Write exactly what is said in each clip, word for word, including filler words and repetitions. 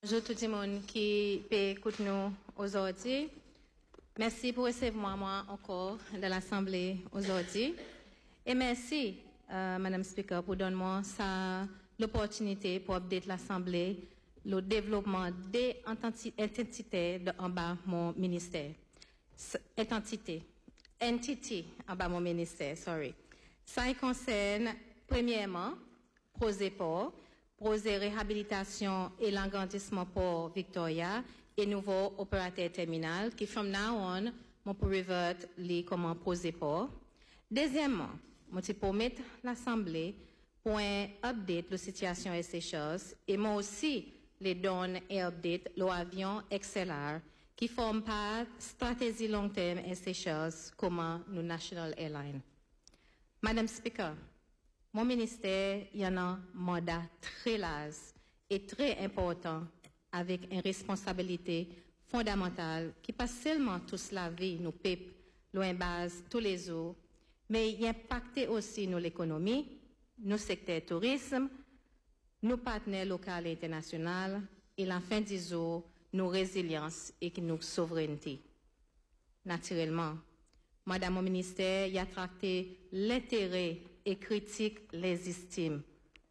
Bonjour tout le monde qui peut écouter nous aujourd'hui. Merci pour recevoir moi encore dans l'Assemblée aujourd'hui. Et merci, euh, Madame Speaker, pour donner moi l'opportunité pour update l'Assemblée, le développement des entités en bas mon ministère. Entité, entité en bas mon ministère, sorry. Ça concerne, premièrement, Proséport, projet réhabilitation et l'agrandissement pour Victoria et nouveau opérateur terminal qui, from now on, mon pour revert les comment Proséport. Deuxièmement, mon pour mettre l'Assemblée pour un update de la situation S H S et moi aussi les donne et update l'avion X L R qui forme part stratégie long terme S H S comme nous National Airlines. Madame Speaker, mon ministère y en a un mandat très large et très important avec une responsabilité fondamentale qui pas seulement tous la vie, nos peuples, loin base tous les jours, mais il impacte aussi nos l'économie, nos secteurs tourisme, nos partenaires locaux et internationaux et la fin du jour, nos résilience et nos souveraineté. Naturellement, Madame mon ministère y a traité l'intérêt et critique les estimes.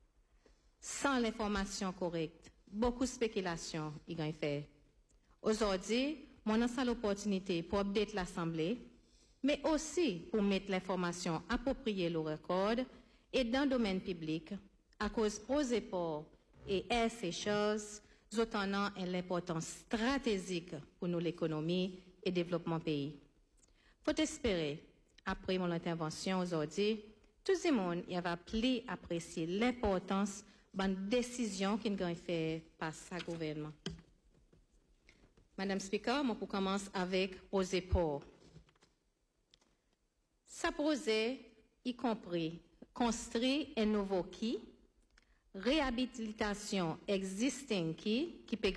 Sans l'information correcte, beaucoup de spéculations y ont fait. Aujourd'hui, mon a l'opportunité pour update l'Assemblée, mais aussi pour mettre l'information appropriée au record et dans le domaine public, à cause Proséport et S H S, autant une importance stratégique pour nous l'économie et le développement pays. Faut espérer, après mon intervention aujourd'hui, tout le monde y va plus apprécier l'importance de la décision qui a été faite par ce gouvernement. Madame Speaker, moi pour commencer avec Proséport. Ça projet, y compris construire un nouveau quai, réhabilitation existing quai qui peut